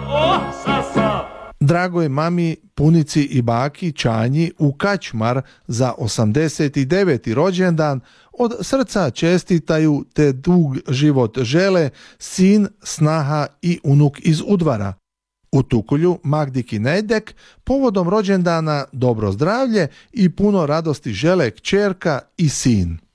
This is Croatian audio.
Dragoj mami, punici i baki Čanji u Kačmar za 89. rođendan od srca čestitaju te dug život žele sin, snaha i unuk iz Udvara. U Tukulju Magdiki Nejdek povodom rođendana dobro zdravlje i puno radosti žele kćerka i sin.